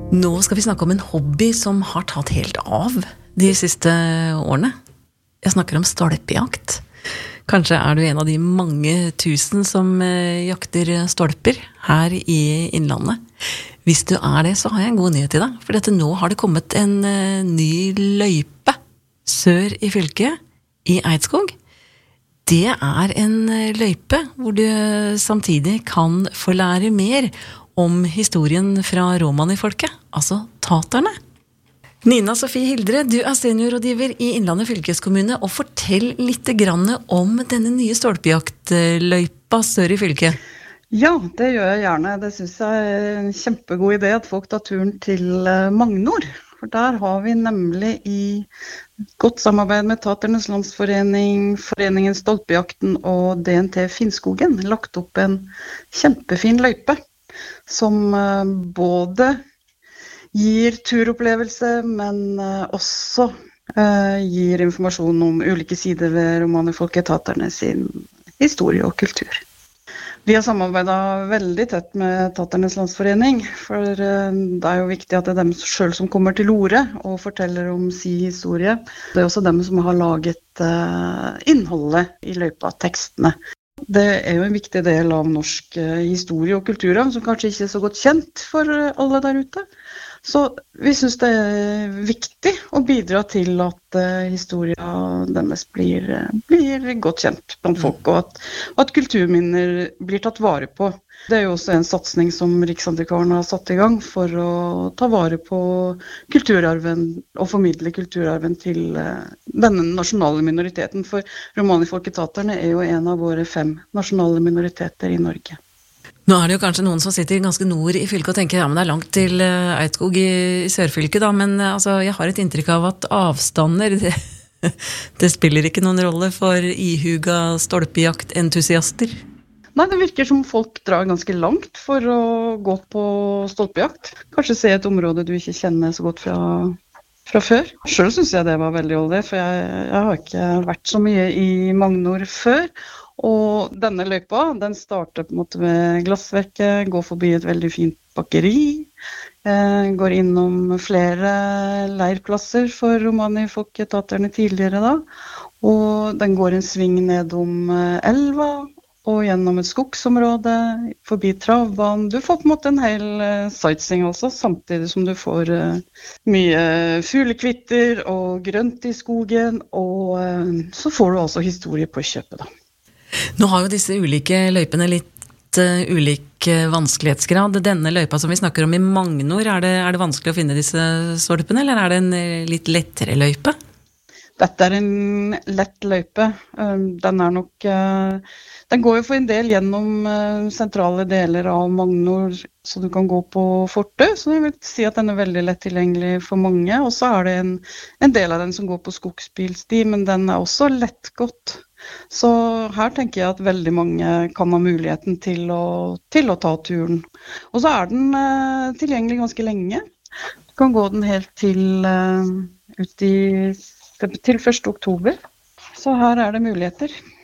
Nå skal vi snakke om en hobby som har tatt helt av de siste årene. Jeg snakker om stolpejakt. Kanskje du en av de mange tusen som jakter stolper her i Innlandet. Hvis du det, så har jeg en god nyhet til deg. For dette nå har det kommet en ny løype sør i fylket, i Eidskog. Det en løype hvor du samtidig kan få lære mer om historien fra romanifolket, altså taterne. Nina Sofie Hildre, du seniorrådgiver i Innlandet fylkeskommune, og fortell litt grann om denne nye stolpejaktløypa sør i fylket. Ja, det gjør jeg gjerne. Det synes jeg en kjempegod idé at folk tar turen til Magnor. For der har vi nemlig i godt samarbeid med Taternes Landsforening, Foreningen Stolpejakten og DNT Finnskogen lagt opp en kjempefin løype som både gir turopplevelse, men også gir informasjon om ulike sider ved romanifolket Taterne sin historie og kultur. Vi har samarbeidet veldig tett med Taternes Landsforening, for det jo viktig at det dem selv som kommer til orde og forteller om sin historie. Det også dem som har laget innholdet i løypa, tekstene. Det jo en viktig del av norsk historie og kulturarv, som kanskje ikke så godt kjent for alle der ute. Så vi synes det viktig å bidra til at historien deres blir godt kjent blant folk, og at kulturminner blir tatt vare på. Det jo også en satsning som Riksantikvaren har satt i gang for å ta vare på kulturarven og formidle kulturarven til denne nasjonale minoriteten. For romanifolket Taterne jo en av våre 5 nasjonale minoriteter i Norge. Nå det jo kanskje noen som sitter ganske nord i fylket og tenker, ja, men det langt til Eidskog i sørfylket da, men altså, jeg har et inntrykk av at avstander, det spiller ikke noen rolle for ihuga stolpejaktentusiaster. Nei, det virker som folk drar ganske langt for å gå på stolpejakt. Kanskje se et område du ikke kjenner så godt fra før. Selv synes jeg det var veldig olje, for jeg har ikke vært så mye i Magnor før. Og denne løypa, den starter på en måte ved Glassverket, går forbi et veldig fint bakeri, går innom flere leirplasser for romanifolket Taterne tidligere da, og den går en sving nedom elva, og gjennom et skogsområde, forbi travbanen. Du får på en måte en hel sightseeing også, samtidig som du får mye fuglekvitter og grønt i skogen, og så får du altså historie på kjøpet da. Nå har jo disse ulike løypene litt ulik vanskelighetsgrad. Denne løypa som vi snakker om i Magnor, det vanskelig å finne disse stolpene, eller det en litt lettere løype? Dette en lett løype. Den går jo for en del gjennom sentrale deler av Magnor, så du kan gå på fortet, så jeg vil si at den veldig lett tilgjengelig for mange. Og så det en del av den som går på skogsbilsti, men den også lettgått. Så her tenker jeg at veldig mange kan ha muligheten til å ta turen. Og så den tilgjengelig ganske lenge. Du kan gå den helt til 1. oktober. Så her det muligheter.